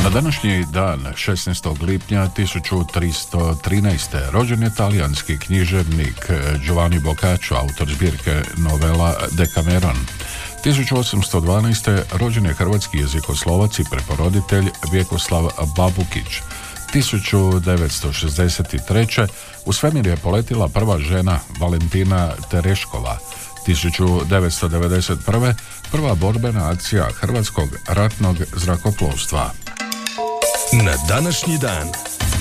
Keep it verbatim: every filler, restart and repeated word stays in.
Na današnji dan, šesnaestog lipnja tisuću tristo trinaeste. rođen je talijanski književnik Giovanni Boccaccio, autor zbirke novela Decameron. tisuću osamsto dvanaeste. rođen je hrvatski jezikoslovac i preporoditelj Vjekoslav Babukić. tisuću devetsto šezdeset treće. u svemir je poletila prva žena Valentina Tereškova. tisuću devetsto devedeset prve. prva borbena akcija hrvatskog ratnog zrakoplovstva. Na današnji dan